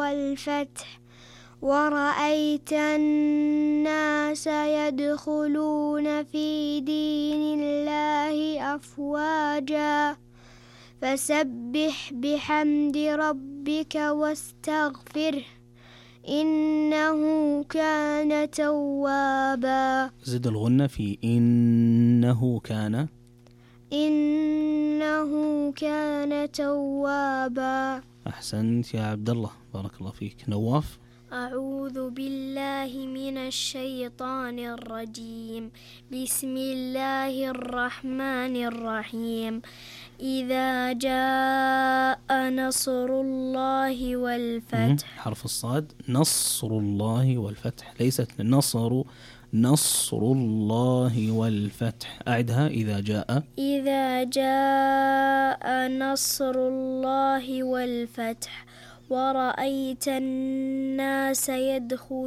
والفتح ورأيت الناس يدخلون في دين الله أفواجا فسبح بحمد ربك واستغفره إنه كان توابا. زد الغنة في إنه كان توابا. أحسنت يا عبد الله، بارك الله فيك. نواف. أعوذ بالله من الشيطان الرجيم. بسم الله الرحمن الرحيم. إذا جاء نصر الله والفتح. حرف الصاد، نصر الله والفتح، ليست نصر الله والفتح. أعدها. إذا جاء نصر الله والفتح ورأيت الناس يدخلون